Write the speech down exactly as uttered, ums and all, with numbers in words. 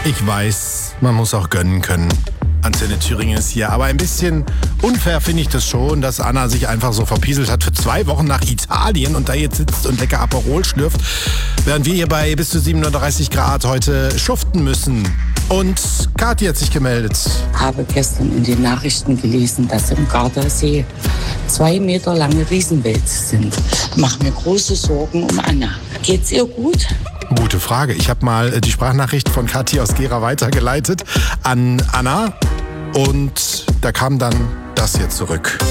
Ich weiß, man muss auch gönnen können. Antenne Thüringen ist hier. Aber ein bisschen unfair finde ich das schon, dass Anna sich einfach so verpieselt hat für zwei Wochen nach Italien und da jetzt sitzt und lecker Aperol schlürft, während wir hier bei bis zu siebenunddreißig Grad heute schuften müssen. Und Kathi hat sich gemeldet. Ich habe gestern in den Nachrichten gelesen, dass im Gardasee zwei Meter lange Riesenwälze sind. Ich mache mir große Sorgen um Anna. Geht's ihr gut? Gute Frage. Ich habe mal die Sprachnachricht von Kathi aus Gera weitergeleitet an Anna und da kam dann das hier zurück.